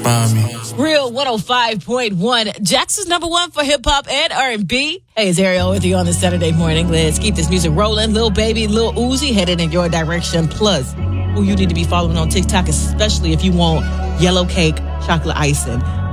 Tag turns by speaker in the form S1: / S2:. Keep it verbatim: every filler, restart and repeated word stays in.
S1: inspire me.
S2: Real one oh five point one. Jackson's number one for hip-hop and R and B. Hey, it's Ariel with you on this Saturday morning. Let's keep this music rolling. Lil Baby, Lil Uzi headed in your direction. Plus, who you need to be following on TikTok, especially if you want yellow cake, chocolate icing.